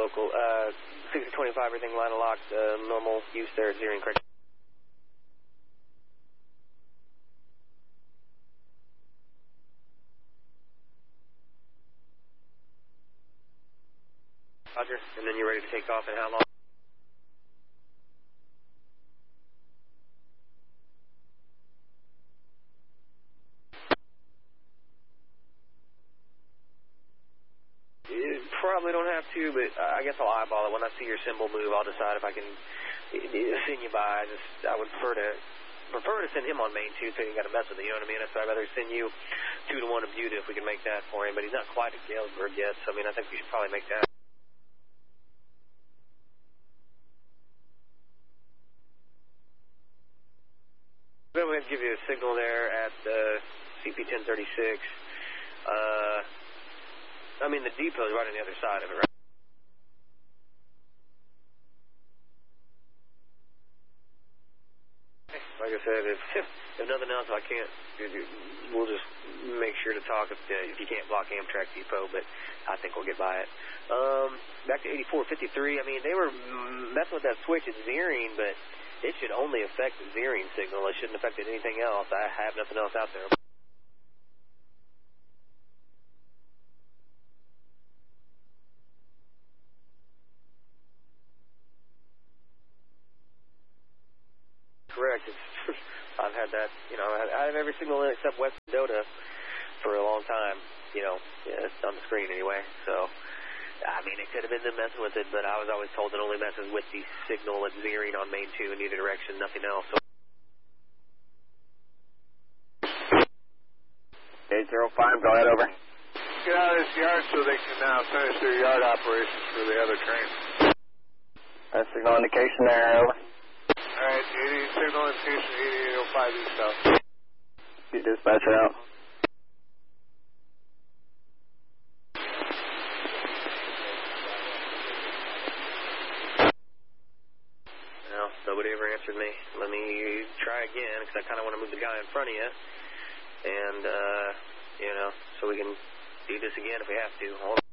local. 6025, everything line of locked, normal use there at zeroing correct. Roger, and then you're ready to take off, and how long? You probably don't have to, but I guess I'll eyeball it. When I see your symbol move, I'll decide if I can send you by. I would prefer to send him on main 2 so you got to mess with it, you know what I mean? So I'd rather send you 2 to 1 of Buda if we can make that for him, but he's not quite at Galesburg yet, so I mean, I think we should probably make that. I'm going to give you a signal there at CP 1036. I mean, the depot is right on the other side of it, right? Like I said, if nothing else, I can't. We'll just make sure to talk if you can't block Amtrak Depot, but I think we'll get by it. Back to 8453. I mean, they were messing with that switch at zeroing, but it should only affect the zeroing signal. It shouldn't affect anything else. I have nothing else out there. Correct. I've had that, you know, I have every signal in except West Mendota for a long time, you know, it's on the screen anyway. So, I mean, it could have been them messing with it, but I was always told it only messes with the signal at zeroing on main 2 in either direction, nothing else. So 805, go ahead, over. Get out of this yard so they can now finish their yard operations for the other train. Signal indication there, over. Alright, signal indication 8805 eastbound. Get dispatcher out. Well, nobody ever answered me. Let me try again, because I kind of want to move the guy in front of you. And, you know, so we can do this again if we have to. Hold on.